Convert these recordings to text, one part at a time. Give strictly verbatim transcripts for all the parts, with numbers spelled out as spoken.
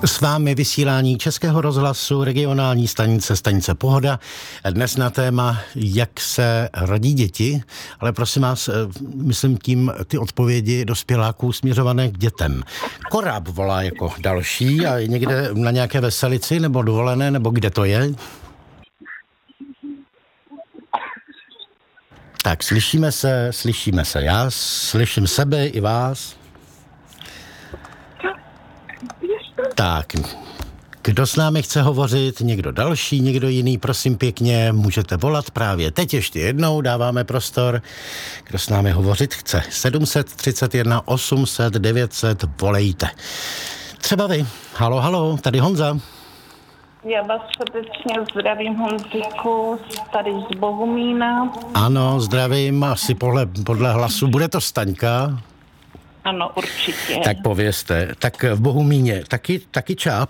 S vámi vysílání Českého rozhlasu, regionální stanice, stanice Pohoda. Dnes na téma, jak se rodí děti, ale prosím vás, myslím tím ty odpovědi dospěláků směřované k dětem. Koráb volá jako další a je někde na nějaké veselici nebo dovolené, nebo kde to je? Tak, slyšíme se, slyšíme se. Já slyším sebe i vás. Tak, kdo s námi chce hovořit, někdo další, někdo jiný, prosím pěkně, můžete volat právě teď ještě jednou, dáváme prostor, kdo s námi hovořit chce. sedm set třicet jedna osm set devět set, volejte. Třeba vy. Halo, halo, tady Honza. Já vás srdečně zdravím, Honzíku, tady z Bohumína. Ano, zdravím, asi podle, podle hlasu. Bude to Staňka? Ano, určitě. Tak povězte. Tak v Bohumíně taky, taky čáp?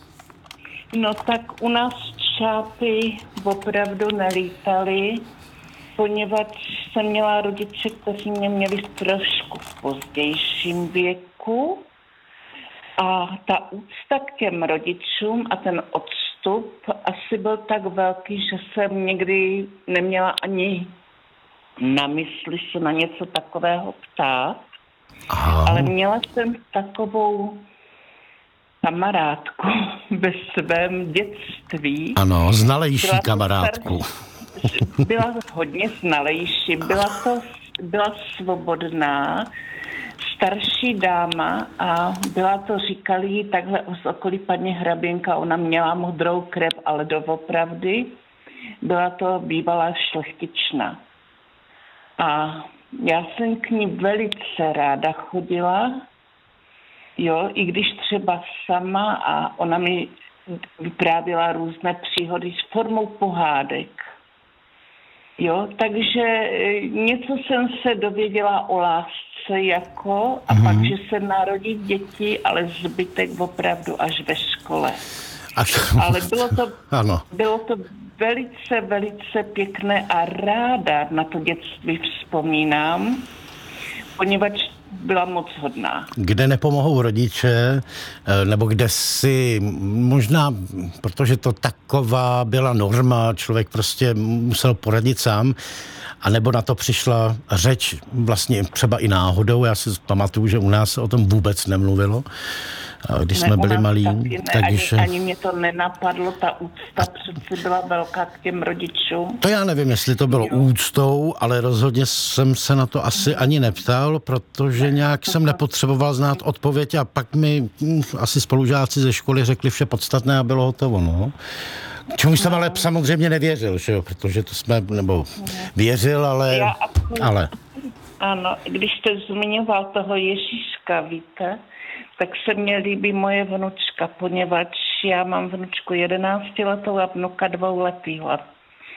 No tak u nás čápy opravdu nelítaly, poněvadž jsem měla rodiče, kteří mě měli trošku v pozdějším věku. A ta úcta k těm rodičům a ten odstup asi byl tak velký, že jsem někdy neměla ani na mysli se na něco takového ptát. Aha. Ale měla jsem takovou kamarádku ve svém dětství. Ano, znalejší byla kamarádku. Star... Byla hodně znalejší, byla to byla svobodná, starší dáma a byla to, říkali jí takhle z okolí paní hraběnka, ona měla modrou krev, ale doopravdy byla to bývalá šlechtična. A já jsem k ní velice ráda chodila, jo, i když třeba sama, a ona mi vyprávěla různé příhody s formou pohádek. Jo, takže něco jsem se dověděla o lásce jako, a mm-hmm. pak, že se narodí děti, ale zbytek opravdu až ve škole. Až... Ale bylo to, ano. bylo to velice, velice pěkné a ráda na to dětství vzpomínám, poněvadž byla moc hodná. Kde nepomohou rodiče, nebo kde si možná, protože to taková byla norma, člověk prostě musel poradit sám, a nebo na to přišla řeč vlastně třeba i náhodou. Já si pamatuju, že u nás se o tom vůbec nemluvilo, když ne, jsme byli malí. Ne, takže... ani, ani mě to nenapadlo, ta úcta přeci byla velká k těm rodičům. To já nevím, jestli to bylo jo. úctou, ale rozhodně jsem se na to asi ani neptal, protože nějak jsem nepotřeboval znát odpověď a pak mi hm, asi spolužáci ze školy řekli vše podstatné a bylo hotovo, no. K čemu jsem ale samozřejmě nevěřil, že jo, protože to jsme, nebo věřil, ale... Já akorát, ale. Ano, když jste zmiňoval toho Ježíška, víte, tak se mně líbí moje vnučka, poněvadž já mám vnučku jedenáctiletou a vnuka dvouletýho. E,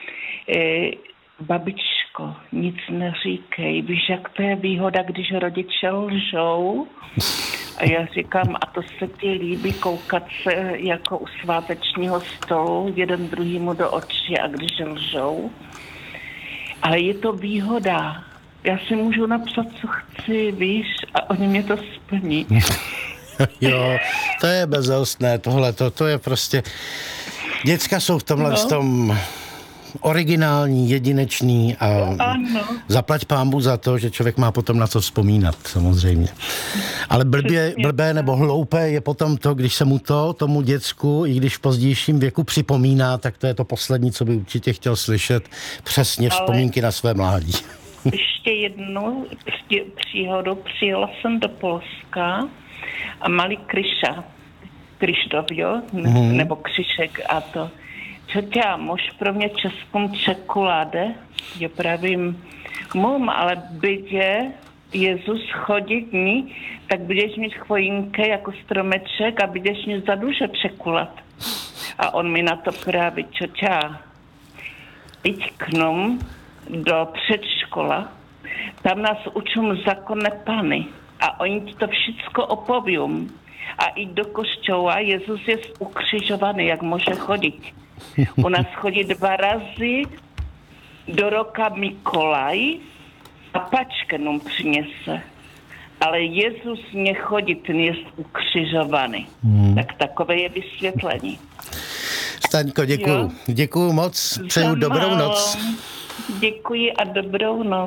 babičko, nic neříkej, víš, jak to je výhoda, když rodiče lžou? A já říkám, a to se ti líbí koukat se jako u svátečního stolu jeden druhýmu do očí, a když lžou. Ale je to výhoda. Já si můžu napsat, co chci, víš, a oni mě to splní. Jo, to je bezelstné, tohle, to, to je prostě... Děcka jsou v tomhle no. tom originální, jedinečný a ano. zaplať pánbu za to, že člověk má potom na co vzpomínat, samozřejmě. Ale blbě, blbé nebo hloupé je potom to, když se mu to, tomu děcku, i když v pozdějším věku připomíná, tak to je to poslední, co by určitě chtěl slyšet, přesně vzpomínky Ale... na své mládí. Ještě jednu příhodu, přijela jsem do Polska a malý Kryša, Kryštof, jo, mm. nebo Křišek a to. Čeťa, muž pro mě českou čokoláde, já pravím, mum, ale bydě Jezus chodit ní, tak budeš mít chvojinke jako stromeček a budeš mít za duše čokolád. A on mi na to právě, čeťa, jď k nám do předškola, tam nás učím zákonné pány a oni ti to všecko opověm. A i do košťova Jezus je ukřižovaný, jak může chodit. U nás chodí dva razy do roka Mikolaj a pačka nám přinese. Ale Jezus nechodí, ten je ukřižovaný. Hmm. Hmm. Tak takové je vysvětlení. Staňko, děkuju. Děkuju moc, přeju dobrou noc. Děkuji a dobrou noc.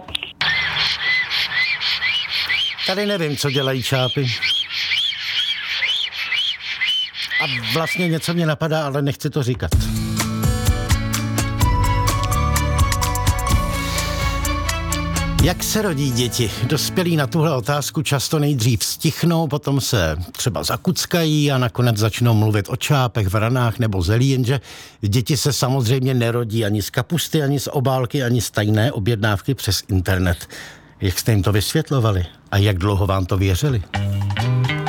Tady nevím, co dělají čápy. A vlastně něco mě napadá, ale nechci to říkat. Jak se rodí děti? Dospělí na tuhle otázku často nejdřív stichnou, potom se třeba zakuckají a nakonec začnou mluvit o čápech, vranách nebo zelí, jenže děti se samozřejmě nerodí ani z kapusty, ani z obálky, ani z tajné objednávky přes internet. Jak jste jim to vysvětlovali? A jak dlouho vám to věřili?